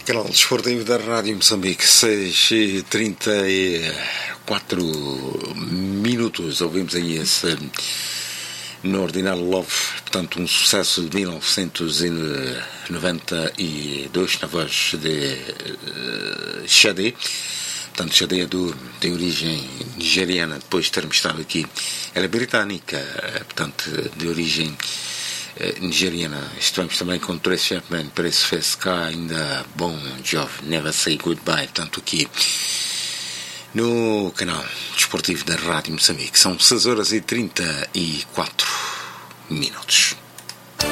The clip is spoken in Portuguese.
Canal Desportivo da Rádio Moçambique, 6h34 minutos. Ouvimos aí esse No Ordinary Love, portanto um sucesso de 1992 na voz de Xadé. Portanto, Xadé é de origem nigeriana, depois de termos estado aqui. Ela é britânica, portanto de origem nigeriana. Estivemos também com Tracy Chapman, Preço Fez cá, ainda Bon Jovi, Never Say Goodbye, portanto aqui no canal desportivo da Rádio Moçambique. São 6h34 minutos.